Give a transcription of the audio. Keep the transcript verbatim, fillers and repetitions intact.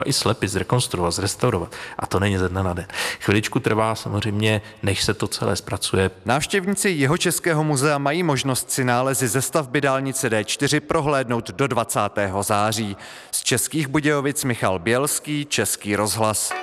i slepit, zrekonstruovat, zrestaurovat. A to není ze dne na den. Chviličku trvá samozřejmě, než se to celé zpracuje. Návštěvníci Jihočeského muzea mají možnost si nálezy ze stavby dálnice D čtyři prohlédnout do dvacátého září. Z Českých Budějovic Michal Bělský, Český rozhlas.